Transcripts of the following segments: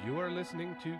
You are listening to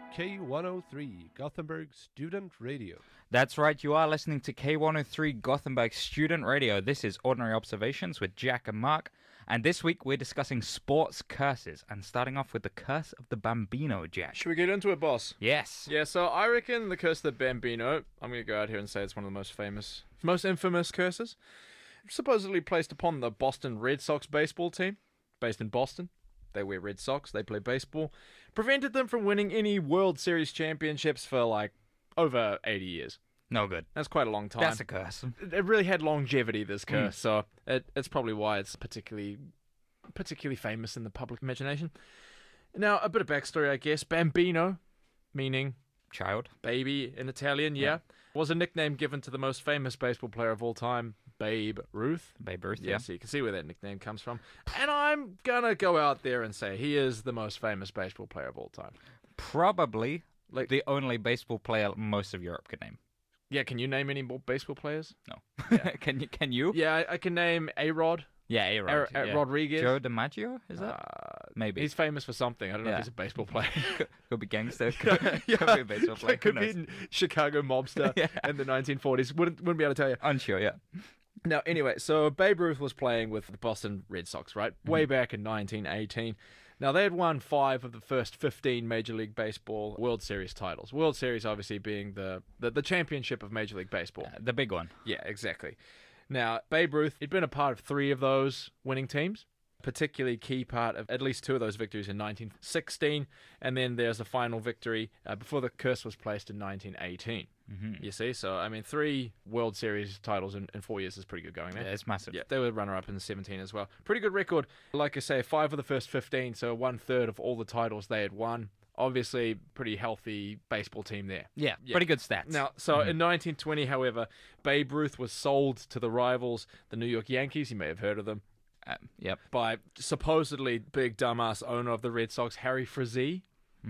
K103, Gothenburg Student Radio. That's right, you are listening to K103 Gothenburg Student Radio. This is Ordinary Observations with Jack and Mark, and this week we're discussing sports curses, and starting off with the curse of the Bambino, Jack. Should we get into it, boss? Yes. Yeah, so I reckon the curse of the Bambino, I'm going to go out here and say it's one of the most infamous curses, supposedly placed upon the Boston Red Sox baseball team, based in Boston. They wear red socks, they play baseball. Prevented them from winning any World Series championships for like over 80 years. No good. That's quite a long time. That's a curse. It really had longevity, this curse, so it's probably why it's particularly famous in the public imagination. Now, a bit of backstory, I guess. Bambino, meaning Child. baby in Italian, yeah, was a nickname given to the most famous baseball player of all time, Babe Ruth. Babe Ruth, Yeah, so you can see where that nickname comes from. And I'm gonna go out there and say he is the most famous baseball player of all time. Probably the only baseball player most of Europe could name. Yeah, can you name any more baseball players? No. Can you? Yeah, I can name A-Rod. Yeah, A-Rod. Rodriguez. Joe DiMaggio, is that? Maybe. He's famous for something. I don't know if he's a baseball player. Could be gangster. Could be a baseball player. Could be a Chicago mobster in the 1940s. Wouldn't be able to tell you. Unsure, yeah. Now, anyway, so Babe Ruth was playing with the Boston Red Sox, right? Way back in 1918. Now, they had won 5 of the first 15 Major League Baseball World Series titles. World Series, obviously, being the championship of Major League Baseball. The big one. Yeah, exactly. Now, Babe Ruth, he'd been a part of 3 of those winning teams. Particularly key part of at least 2 of those victories in 1916, and then there's a final victory before the curse was placed in 1918. You see, so I mean, 3 World Series titles in 4 years is pretty good going there. Yeah, it's massive. Yeah, they were runner-up in 17 as well. Pretty good record. Like I say, 5 of the first 15, so 1/3 of all the titles they had won. Obviously, pretty healthy baseball team there. Yeah, pretty good stats. Now, so in 1920, however, Babe Ruth was sold to the rivals, the New York Yankees. You may have heard of them. Yep. By supposedly big dumbass owner of the Red Sox, Harry Frazee,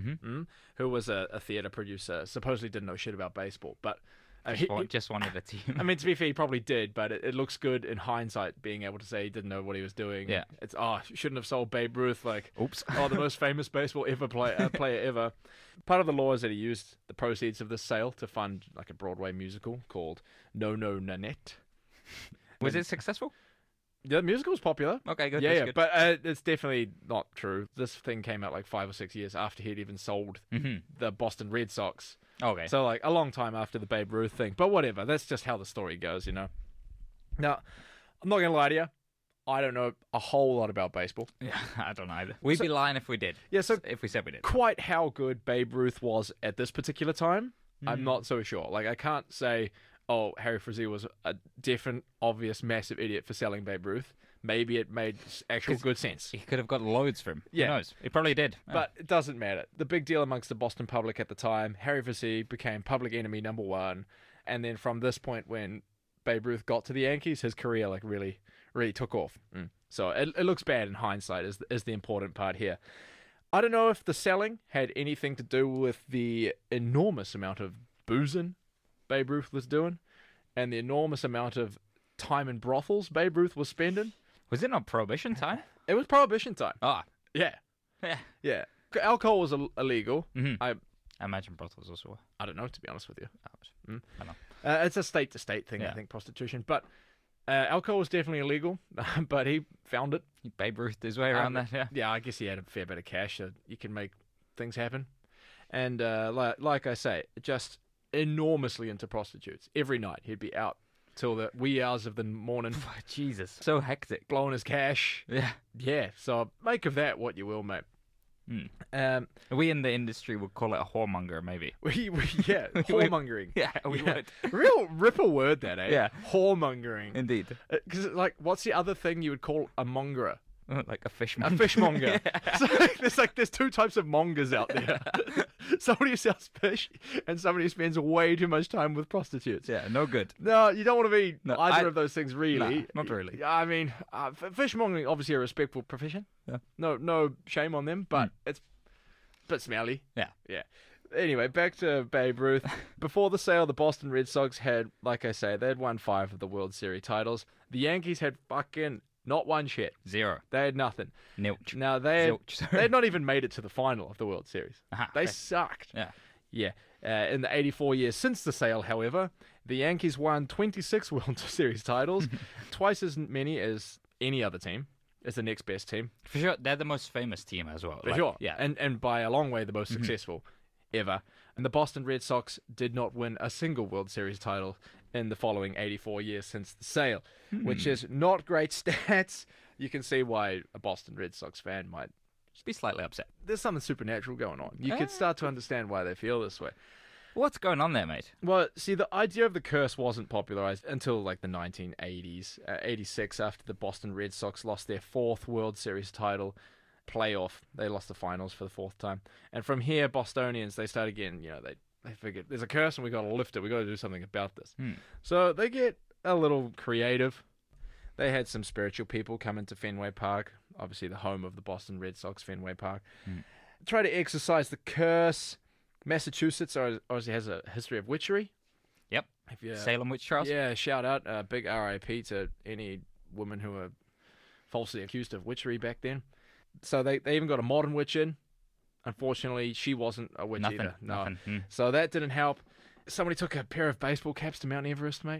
who was a theater producer, supposedly didn't know shit about baseball, but just wanted a team. I mean, to be fair, he probably did, but it looks good in hindsight, being able to say he didn't know what he was doing. Yeah. It's shouldn't have sold Babe Ruth. Like, oops. The most famous baseball player ever. Part of the law is that he used the proceeds of this sale to fund like a Broadway musical called No No Nanette. Was it successful? Yeah, the musical was popular. Okay, good. Yeah, good. But it's definitely not true. This thing came out like 5 or 6 years after he'd even sold the Boston Red Sox. Okay. So like a long time after the Babe Ruth thing. But whatever, that's just how the story goes, you know. Now, I'm not going to lie to you. I don't know a whole lot about baseball. Yeah, I don't know either. We'd be lying if we did. Yeah, so if we said we did. Quite how good Babe Ruth was at this particular time, I'm not so sure. Like, I can't say, Harry Frazee was a different, obvious, massive idiot for selling Babe Ruth. Maybe it made actual good sense. He could have got loads from him. Yeah. Who knows? He probably did. But it doesn't matter. The big deal amongst the Boston public at the time, Harry Frazee became public enemy number 1. And then from this point when Babe Ruth got to the Yankees, his career like really, really took off. So it looks bad in hindsight is the important part here. I don't know if the selling had anything to do with the enormous amount of boozing Babe Ruth was doing and the enormous amount of time in brothels Babe Ruth was spending. Was it not Prohibition time? It was Prohibition time. Ah. Yeah. Yeah. Yeah. Alcohol was illegal. I imagine brothels also were. I don't know, to be honest with you. I don't know. It's a state-to-state thing, I think, prostitution. But alcohol was definitely illegal, but he found it. He Babe Ruthed his way around that, yeah. Yeah, I guess he had a fair bit of cash, so you can make things happen. And like I say, just enormously into prostitutes. Every night he'd be out till the wee hours of the morning. Jesus. So hectic. Blowing his cash. Yeah. Yeah, so make of that what you will, mate. We in the industry would call it a whoremonger, maybe. Whoremongering. Yeah, we would. Real ripper word, that, eh? Yeah. Whoremongering. Indeed. Because, like, what's the other thing you would call a mongerer? Like a fishmonger. A fishmonger. So, there's 2 types of mongers out there. Somebody who sells fish and somebody who spends way too much time with prostitutes. Yeah, no good. No, you don't want to be either of those things, really. Nah, not really. I mean, fishmongering, obviously a respectful profession. Yeah. No shame on them, but it's a bit smelly. Yeah. Yeah. Anyway, back to Babe Ruth. Before the sale, the Boston Red Sox had, like I say, they had won 5 of the World Series titles. The Yankees had fucking Not one shit. Zero. They had nothing. Nilch. Now, they Zilch. had not even made it to the final of the World Series. Aha, They okay. sucked. Yeah. Yeah. In the 84 years since the sale, however, the Yankees won 26 World Series titles, twice as many as any other team, as the next best team. For sure, they're the most famous team as well. For sure. Yeah. And by a long way, the most successful ever. And the Boston Red Sox did not win a single World Series title in the following 84 years since the sale, which is not great stats. You can see why a Boston Red Sox fan might. Just be slightly upset. There's something supernatural going on. You could start to understand why they feel this way. What's going on there, mate? Well, see, the idea of the curse wasn't popularized until like the 1980s, 86, after the Boston Red Sox lost their fourth World Series title playoff. They lost the finals for the fourth time. And from here, Bostonians, they started getting, they figured there's a curse and we got to lift it. We got to do something about this. So they get a little creative. They had some spiritual people come into Fenway Park, obviously the home of the Boston Red Sox, Fenway Park. Try to exorcise the curse. Massachusetts obviously has a history of witchery. Yep. If you, Salem witch trials. yeah, shout out, big RIP to any women who were falsely accused of witchery back then. So they even got a modern witch in. Unfortunately, she wasn't a witch either. No. Nothing. So that didn't help. Somebody took a pair of baseball caps to Mount Everest, mate.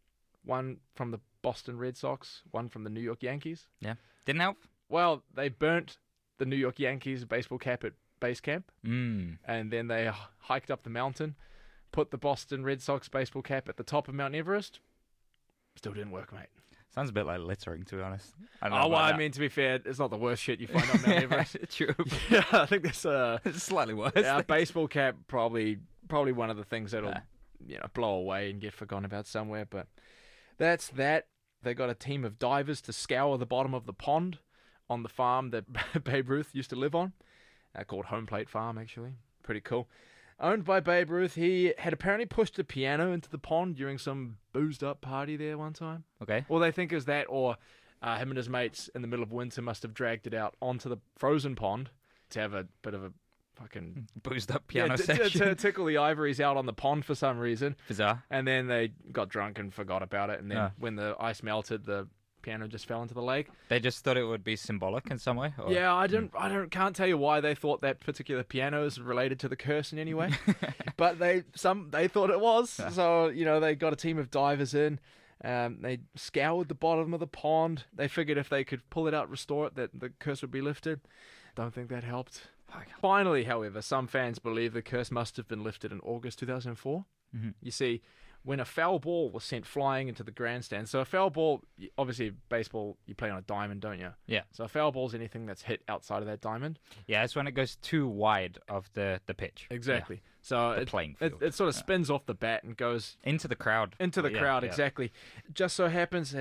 One from the Boston Red Sox, one from the New York Yankees. Yeah. Didn't help. Well, they burnt the New York Yankees baseball cap at base camp, Mm. and then they hiked up the mountain, put the Boston Red Sox baseball cap at the top of Mount Everest. Still didn't work, mate. Sounds a bit like littering, to be honest. I don't Oh, know well, about I that. mean, to be fair, it's not the worst shit you find on Mount Everest. True. Yeah, I think that's It's slightly worse. a baseball cap probably one of the things that'll Yeah. blow away and get forgotten about somewhere. But that's that. They got a team of divers to scour the bottom of the pond on the farm that Babe Ruth used to live on, called Home Plate Farm, actually. Pretty cool. Owned by Babe Ruth, he had apparently pushed a piano into the pond during some boozed up party there one time. Okay. Or they think it was that, or him and his mates in the middle of winter must have dragged it out onto the frozen pond to have a bit of a fucking Boozed up piano to section. tickle the ivories out on the pond for some reason. Bizarre. And then they got drunk and forgot about it. And then Ah. when the ice melted, the piano just fell into the lake. They just thought it would be symbolic in some way? Or? Yeah, I can't tell you why they thought that particular piano is related to the curse in any way. But they thought it was. Yeah. So, they got a team of divers in. They scoured the bottom of the pond. They figured if they could pull it out, restore it, that the curse would be lifted. Don't think that helped. Fuck. Finally, however, some fans believe the curse must have been lifted in August 2004. Mhm. You see, when a foul ball was sent flying into the grandstand, so a foul ball, obviously baseball, you play on a diamond, don't you? Yeah. So a foul ball is anything that's hit outside of that diamond. Yeah, it's when it goes too wide of the pitch. Exactly. So The playing it field. sort of spins off the bat and goes Yeah. Into the crowd. into the Yeah, crowd, yeah. exactly. Just so happens,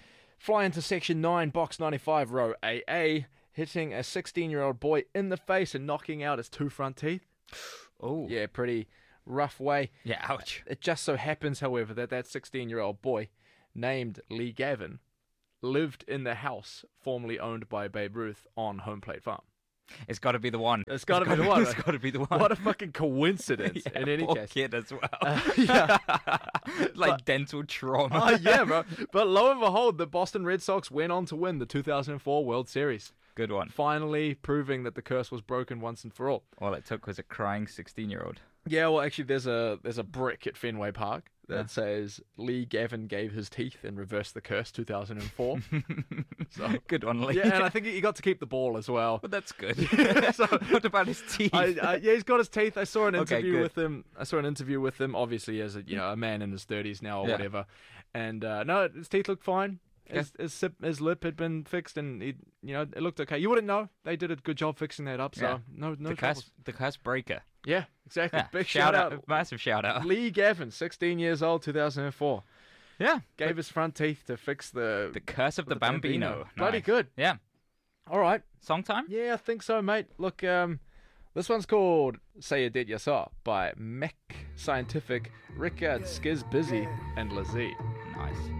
fly into section 9, box 95, row AA, hitting a 16-year-old boy in the face and knocking out his 2 front teeth. Oh. Yeah, pretty rough way. Yeah, ouch. It just so happens, however, that 16-year-old boy, named Lee Gavin, lived in the house formerly owned by Babe Ruth on Home Plate Farm. It's got to be the one. It's got to be the one. It's got to be the one. What a fucking coincidence, Yeah, in any poor case. kid as well. Yeah. Like dental trauma. Oh, yeah, bro. But lo and behold, the Boston Red Sox went on to win the 2004 World Series, Good one. finally proving that the curse was broken once and for all. All it took was a crying 16-year-old. Yeah, well, actually, there's a brick at Fenway Park that Yeah. says Lee Gavin gave his teeth and reversed the curse 2004. So- Good one, Lee. Yeah, and I think he got to keep the ball as well. But that's good. So- What about his teeth? Yeah, he's got his teeth. I saw an Okay, interview good. with him. Obviously as a man in his 30s now or Yeah. whatever. And no, his teeth looked fine. Okay. His lip had been fixed, and it looked okay. You wouldn't know. They did a good job fixing that up. So Yeah. no the troubles. curse breaker. Yeah, exactly. Yeah. Big shout out. Massive shout out. Lee Gavin, 16 years old, 2004. Yeah. Gave his front teeth to fix the Curse of the Bambino. Bloody Nice. good. Yeah. All right. Song time? Yeah, I think so, mate. Look, this one's called Say You Did Ya Saw by Mech Scientific, Rickard Skiz Busy, and Lazzie. Nice.